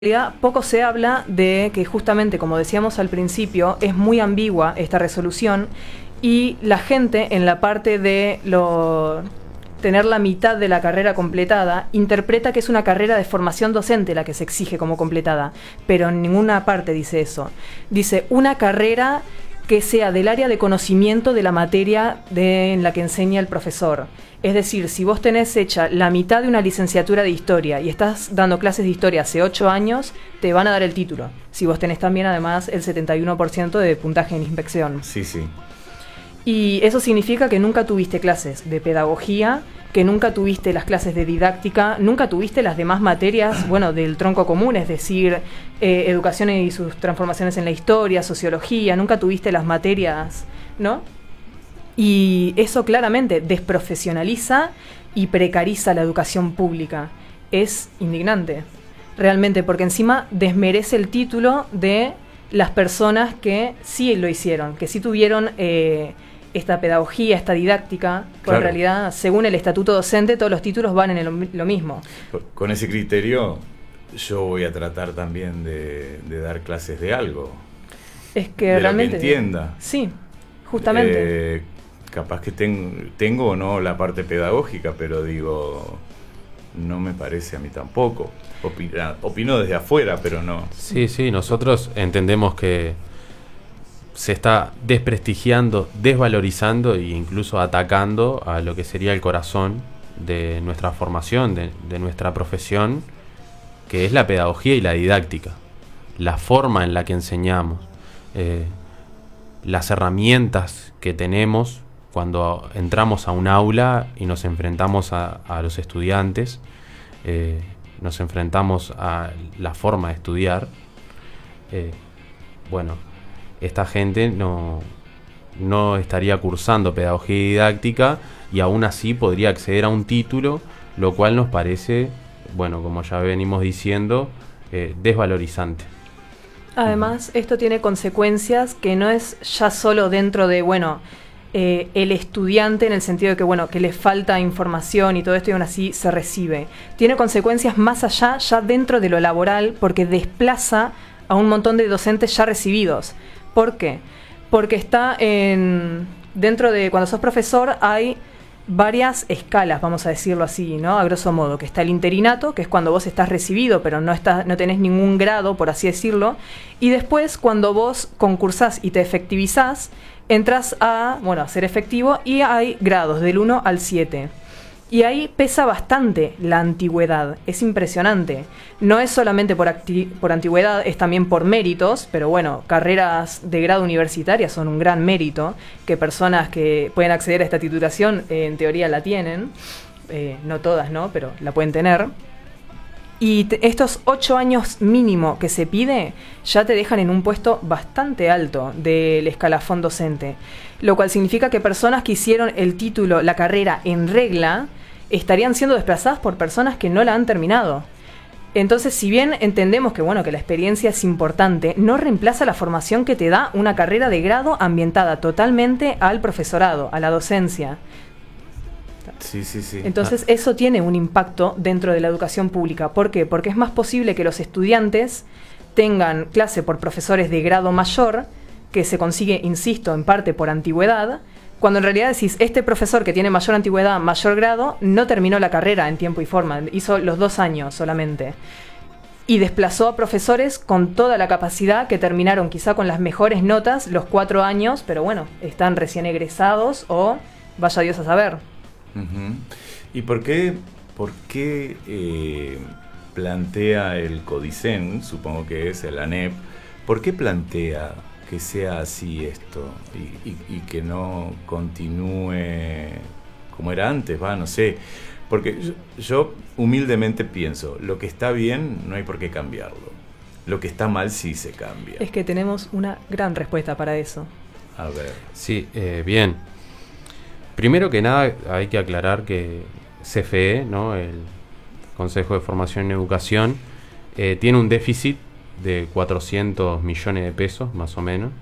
realidad poco se habla de que justamente, como decíamos al principio, es muy ambigua esta resolución y la gente en la parte de tener la mitad de la carrera completada interpreta que es una carrera de formación docente la que se exige como completada, pero en ninguna parte dice eso. Dice una carrera que sea del área de conocimiento de la materia en la que enseña el profesor. Es decir, si vos tenés hecha la mitad de una licenciatura de historia y estás dando clases de historia hace 8 años, te van a dar el título. Si vos tenés también además el 71% de puntaje en inspección. Sí, sí. Y eso significa que nunca tuviste clases de pedagogía, que nunca tuviste las clases de didáctica, nunca tuviste las demás materias, bueno, del tronco común, es decir, educación y sus transformaciones en la historia, sociología, nunca tuviste las materias, ¿no? Y eso claramente desprofesionaliza y precariza la educación pública. Es indignante, realmente, porque encima desmerece el título de las personas que sí lo hicieron, que sí tuvieron esta pedagogía, esta didáctica, porque Claro. en realidad, según el estatuto docente, todos los títulos van en lo mismo. Con ese criterio, yo voy a tratar también de dar clases de algo. Es que De realmente... lo que entienda. Sí, justamente. Capaz que tengo o no la parte pedagógica, pero digo, no me parece a mí tampoco. Opino desde afuera, pero no. Sí, sí, nosotros entendemos que se está desprestigiando, desvalorizando e incluso atacando a lo que sería el corazón de nuestra formación, de nuestra profesión, que es la pedagogía y la didáctica, la forma en la que enseñamos, las herramientas que tenemos cuando entramos a un aula y nos enfrentamos a los estudiantes, nos enfrentamos a la forma de estudiar. Bueno, esta gente no estaría cursando pedagogía y didáctica y aún así podría acceder a un título, lo cual nos parece, bueno, como ya venimos diciendo, desvalorizante. Además, esto tiene consecuencias que no es ya solo dentro de, bueno, el estudiante en el sentido de que, bueno, que le falta información y todo esto y aún así se recibe. Tiene consecuencias más allá, ya dentro de lo laboral, porque desplaza a un montón de docentes ya recibidos. ¿Por qué? Porque está dentro de, cuando sos profesor hay varias escalas, vamos a decirlo así, ¿no? A grosso modo, que está el interinato, que es cuando vos estás recibido, pero no tenés ningún grado, por así decirlo, y después cuando vos concursás y te efectivizás, entras a ser efectivo y hay grados del 1 al 7. Y ahí pesa bastante la antigüedad, es impresionante. No es solamente por antigüedad, es también por méritos, pero bueno, carreras de grado universitaria son un gran mérito, que personas que pueden acceder a esta titulación en teoría la tienen, no todas, ¿no? Pero la pueden tener. Y estos 8 años mínimo que se pide ya te dejan en un puesto bastante alto del escalafón docente, lo cual significa que personas que hicieron el título, la carrera en regla, estarían siendo desplazadas por personas que no la han terminado. Entonces, si bien entendemos que, bueno, que la experiencia es importante, no reemplaza la formación que te da una carrera de grado ambientada totalmente al profesorado, a la docencia. Sí, sí, sí. Entonces eso tiene un impacto dentro de la educación pública. ¿Por qué? Porque es más posible que los estudiantes tengan clase por profesores de grado mayor, que se consigue, insisto, en parte por antigüedad, cuando en realidad decís, este profesor que tiene mayor antigüedad, mayor grado, no terminó la carrera en tiempo y forma, hizo los 2 años solamente. Y desplazó a profesores con toda la capacidad que terminaron quizá con las mejores notas los 4 años, pero bueno, están recién egresados o vaya Dios a saber. Uh-huh. ¿Y por qué plantea el CODICEN, supongo que es el ANEP, por qué plantea que sea así esto y que no continúe como era antes? No sé, porque yo humildemente pienso, lo que está bien no hay por qué cambiarlo, lo que está mal sí se cambia. Es que tenemos una gran respuesta para eso. A ver. Sí, bien. Primero que nada hay que aclarar que CFE, ¿no? El Consejo de Formación en Educación, tiene un déficit de 400 millones de pesos, más o menos,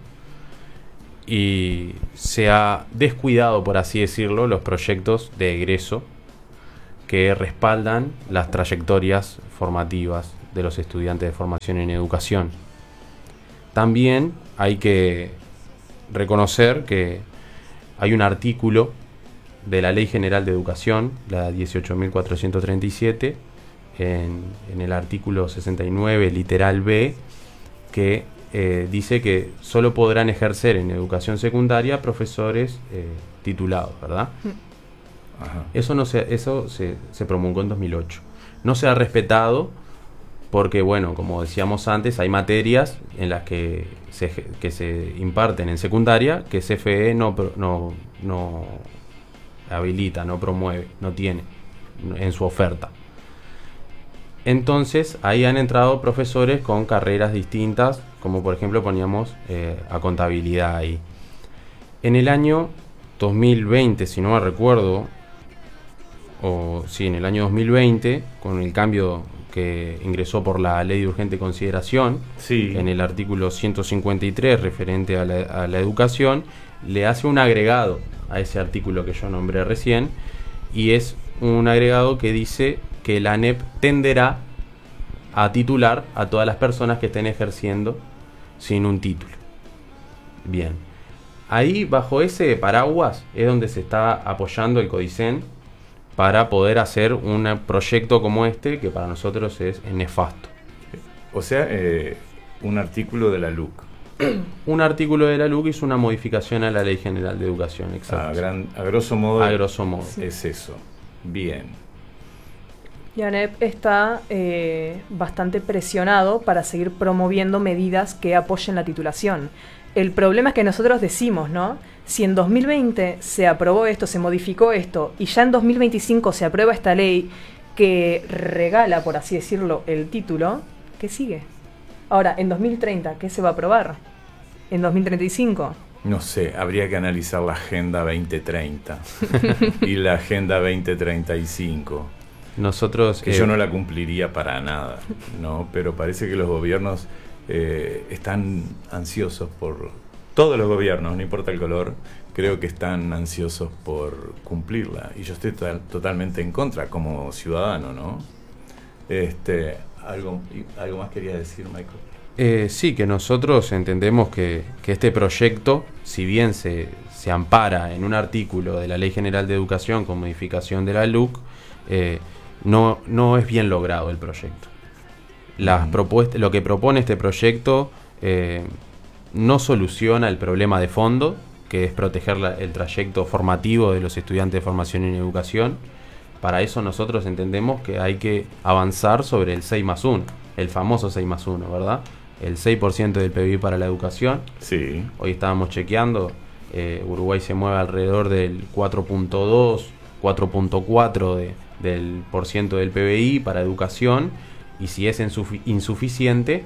y se ha descuidado, por así decirlo, los proyectos de egreso que respaldan las trayectorias formativas de los estudiantes de formación en educación. También hay que reconocer que hay un artículo de la Ley General de Educación, la 18.437, en el artículo 69, literal B, que dice que solo podrán ejercer en educación secundaria profesores titulados, ¿verdad? Ajá. Eso se promulgó en 2008. No se ha respetado porque, bueno, como decíamos antes, hay materias en las que se imparten en secundaria que CFE no habilita, no promueve, no tiene en su oferta. Entonces, ahí han entrado profesores con carreras distintas, como por ejemplo poníamos a contabilidad ahí. En el año 2020, si no me recuerdo, en el año 2020, con el cambio que ingresó por la Ley de Urgente Consideración, sí, en el artículo 153 referente a la educación, le hace un agregado a ese artículo que yo nombré recién, y es un agregado que dice que la ANEP tenderá a titular a todas las personas que estén ejerciendo sin un título. Bien, ahí bajo ese paraguas es donde se está apoyando el CODICEN para poder hacer un proyecto como este, que para nosotros es nefasto. O sea, un artículo de la LUC. Un artículo de la LUC hizo una modificación a la Ley General de Educación, exacto. A grosso modo. A grosso modo. Es eso. Bien. Y ANEP está bastante presionado para seguir promoviendo medidas que apoyen la titulación. El problema es que nosotros decimos, ¿no? Si en 2020 se aprobó esto, se modificó esto, y ya en 2025 se aprueba esta ley que regala, por así decirlo, el título, ¿qué sigue? Ahora, en 2030, ¿qué se va a aprobar? ¿En 2035? No sé, habría que analizar la Agenda 2030 y la Agenda 2035. Nosotros... Que yo no la cumpliría para nada, ¿no? Pero parece que los gobiernos están ansiosos por... Todos los gobiernos, no importa el color, creo que están ansiosos por cumplirla. Y yo estoy totalmente en contra como ciudadano, ¿no? ¿Algo más quería decir, Michael? Sí, que nosotros entendemos que este proyecto, si bien se ampara en un artículo de la Ley General de Educación con modificación de la LUC, no es bien logrado el proyecto. Lo que propone este proyecto no soluciona el problema de fondo, que es proteger el trayecto formativo de los estudiantes de formación en educación. Para eso nosotros entendemos que hay que avanzar sobre el 6+1, el famoso 6+1, ¿verdad? El 6% del PBI para la educación. Sí. Hoy estábamos chequeando, Uruguay se mueve alrededor del 4.2, 4.4 del % del PBI para educación, y si es insuficiente,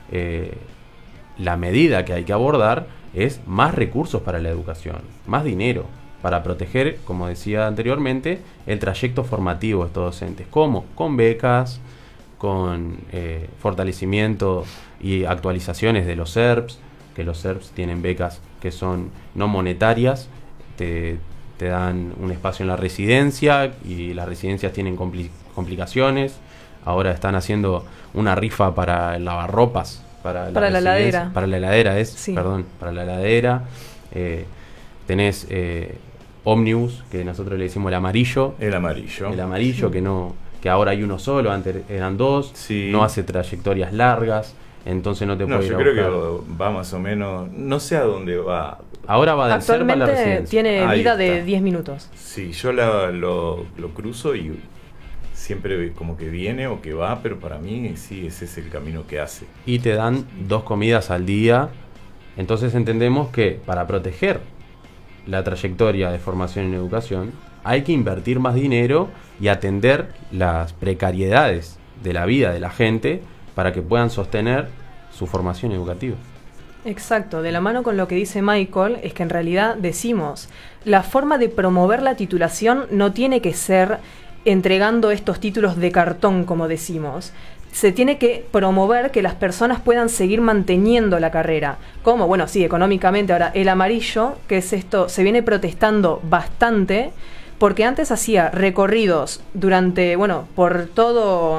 la medida que hay que abordar es más recursos para la educación, más dinero, para proteger, como decía anteriormente, el trayecto formativo de estos docentes. ¿Cómo? Con becas, con fortalecimiento y actualizaciones de los SERPs, que los SERPs tienen becas que son no monetarias, te dan un espacio en la residencia, y las residencias tienen complicaciones. Ahora están haciendo una rifa para el lavarropas, para la heladera. Para la heladera para la heladera. Tenés ómnibus, que nosotros le decimos el amarillo. El amarillo. El amarillo, sí. que ahora hay uno solo, antes eran dos. Sí. No hace trayectorias largas, entonces no te puede ir a buscar. Yo creo que va más o menos, no sé a dónde va. Ahora va del Actualmente SERP a la residencia. Tiene vida de 10 minutos. Sí, yo lo cruzo y siempre como que viene o que va, pero para mí sí, ese es el camino que hace. Y te dan 2 comidas al día. Entonces entendemos que para proteger la trayectoria de formación en educación hay que invertir más dinero y atender las precariedades de la vida de la gente para que puedan sostener su formación educativa. Exacto, de la mano con lo que dice Michael, es que en realidad decimos, la forma de promover la titulación no tiene que ser entregando estos títulos de cartón, como decimos. Se tiene que promover que las personas puedan seguir manteniendo la carrera. ¿Cómo? Bueno, sí, económicamente. Ahora, el amarillo, que es esto, se viene protestando bastante, porque antes hacía recorridos por todo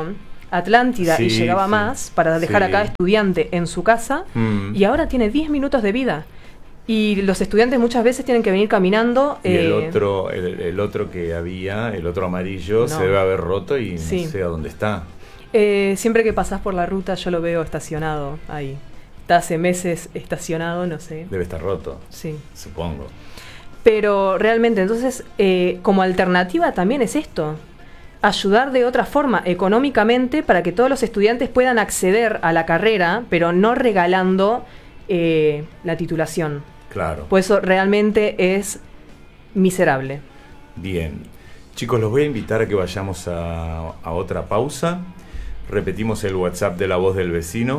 Atlántida y Sí, llegaba sí. más para dejar a Sí. cada estudiante en su casa, y ahora tiene 10 minutos de vida. Y los estudiantes muchas veces tienen que venir caminando. Y el otro que había, el otro amarillo, No. se debe haber roto y Sí. no sé a dónde está. Siempre que pasás por la ruta yo lo veo estacionado ahí. Está hace meses estacionado, no sé. Debe estar roto, Sí. supongo. Pero realmente, entonces, como alternativa también es esto. Ayudar de otra forma, económicamente, para que todos los estudiantes puedan acceder a la carrera, pero no regalando la titulación. Claro. Pues eso realmente es miserable. Bien. Chicos, los voy a invitar a que vayamos a otra pausa. Repetimos el WhatsApp de La Voz del Vecino,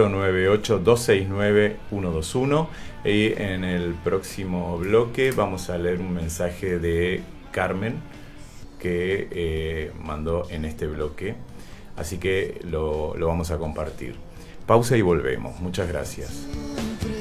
098-269-121. Y en el próximo bloque vamos a leer un mensaje de Carmen que mandó en este bloque. Así que lo vamos a compartir. Pausa y volvemos. Muchas gracias.